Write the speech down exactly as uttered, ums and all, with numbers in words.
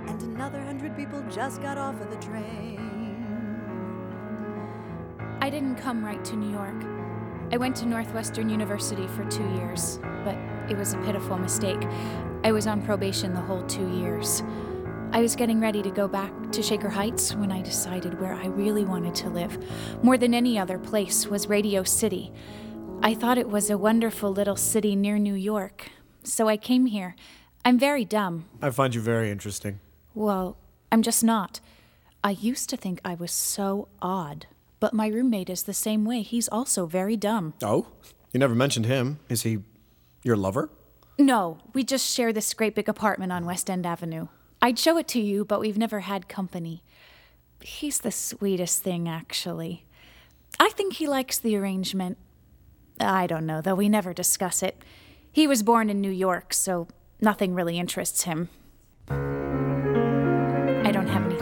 and another hundred people just got off of the train. I didn't come right to New York. I went to Northwestern University for two years, but it was a pitiful mistake. I was on probation the whole two years. I was getting ready to go back to Shaker Heights when I decided where I really wanted to live, more than any other place, was Radio City. I thought it was a wonderful little city near New York, so I came here. I'm very dumb. I find you very interesting. Well, I'm just not. I used to think I was so odd, but my roommate is the same way. He's also very dumb. Oh? You never mentioned him. Is he your lover? No, we just share this great big apartment on West End Avenue. I'd show it to you, but we've never had company. He's the sweetest thing, actually. I think he likes the arrangement. I don't know, though. We never discuss it. He was born in New York, so nothing really interests him. I don't have any